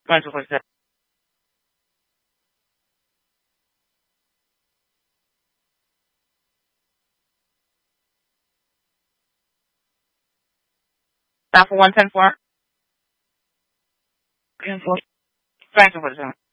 1, 2, 4, 7. Stop for 1, 10, 4. 10, 4. 2, 4, 7.